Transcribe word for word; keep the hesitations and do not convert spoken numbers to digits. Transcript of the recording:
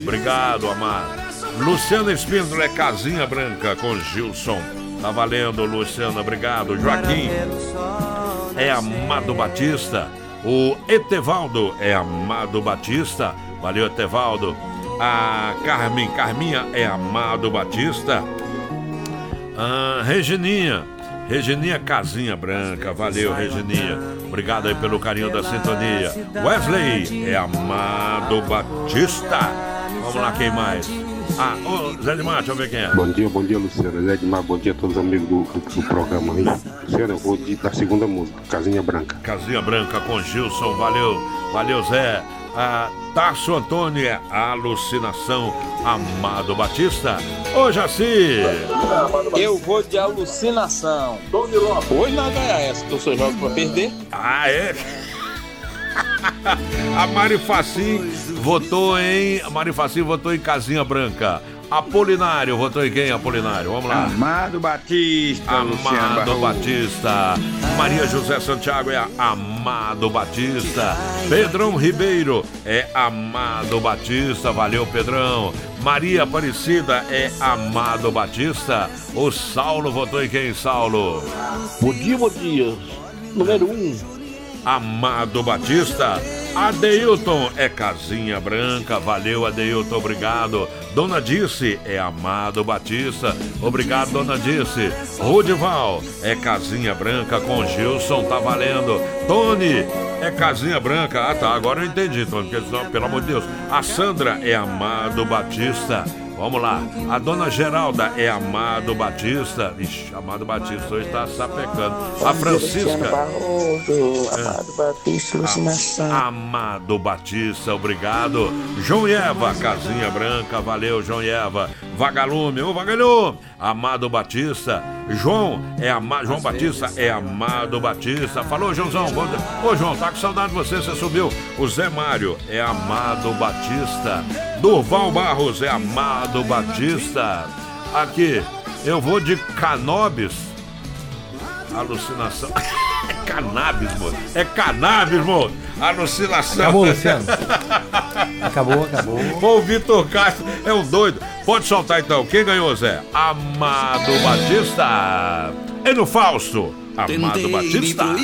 Obrigado, amado. Luciana Espíndola é Casinha Branca com Gilson. Tá valendo, Luciana, obrigado. Joaquim é Amado Batista. O Etevaldo é Amado Batista. Valeu, Etevaldo. A Carmen, Carminha é Amado Batista. A Regininha, Regininha Casinha Branca. Valeu, Regininha. Obrigado aí pelo carinho da sintonia. Wesley é Amado Batista. Vamos lá, quem mais? Ah, ô, Zé Edmar, deixa eu ver quem é. Bom dia, bom dia, Luciana. Zé Edmar, bom dia a todos os amigos do, do, do programa aí. Luciana, eu vou de, da segunda música, Casinha Branca. Casinha Branca com Gilson, valeu, valeu, Zé. Ah, Tarso Antônio é Alucinação, Amado Batista. Ô, Jaci. Eu vou de Alucinação. Hoje não vai ganhar essa, que eu sou jovem pra perder. Ah, é? A Mari Facim votou em. A Mari Facim votou em Casinha Branca. Apolinário votou em quem, Apolinário? Vamos lá. Amado Batista. Amado Batista. Maria José Santiago é Amado Batista. Pedrão Ribeiro é Amado Batista. Valeu, Pedrão. Maria Aparecida é Amado Batista. O Saulo votou em quem, Saulo? Bom dia, bom dia. Número um. Amado Batista. Adeilton é Casinha Branca. Valeu, Adeilton, obrigado. Dona Dirce é Amado Batista. Obrigado, Dona Dirce. Rudival é Casinha Branca com Gilson, tá valendo. Tony é Casinha Branca. Ah, tá, agora eu entendi, Tony, porque, pelo amor de Deus. A Sandra é Amado Batista. Vamos lá, a Dona Geralda é Amado Batista. Ixi, Amado Batista hoje tá sapecando. A Francisca Amado Batista, Alucinação. Amado Batista, obrigado. João e Eva, Casinha Branca, valeu, João e Eva. Vagalume, ô Vagalume, Amado Batista. João é Amado, João Batista é Amado Batista. Falou, Joãozão. Ô, João, tá com saudade de você, você subiu. O Zé Mário é Amado Batista. Durval Barros é Amado Batista. Aqui, eu vou de Canobis. Alucinação. É cannabis, moço. É cannabis, moço. Alucinação. Acabou, Luciano. Acabou, acabou. Ô, o Vitor Castro é um doido. Pode soltar então. Quem ganhou, Zé? Amado Batista. E no Fausto, Amado Batista.